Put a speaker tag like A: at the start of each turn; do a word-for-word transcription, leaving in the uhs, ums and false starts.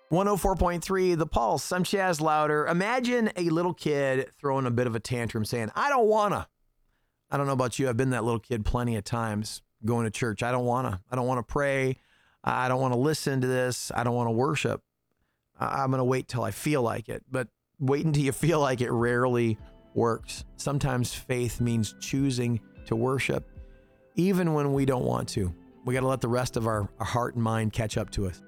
A: one oh four point three, The Pulse. I'm Chaz Louder. Imagine a little kid throwing a bit of a tantrum saying, I don't wanna. I don't know about you. I've been that little kid plenty of times going to church. I don't wanna. I don't wanna pray. I don't wanna listen to this. I don't wanna worship. I'm gonna wait till I feel like it. But wait until you feel like it rarely works. Sometimes faith means choosing to worship, even when we don't want to. We got to let the rest of our, our heart and mind catch up to us.